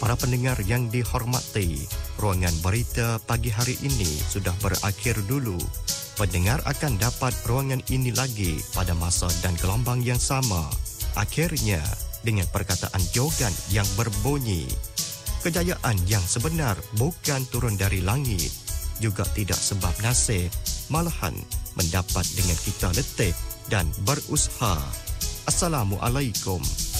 Para pendengar yang dihormati, ruangan berita pagi hari ini sudah berakhir dulu. Pendengar akan dapat ruangan ini lagi pada masa dan gelombang yang sama. Akhirnya, dengan perkataan jogan yang berbunyi, kejayaan yang sebenar bukan turun dari langit, juga tidak sebab nasib, malahan mendapat dengan kita letih dan berusaha. Assalamualaikum.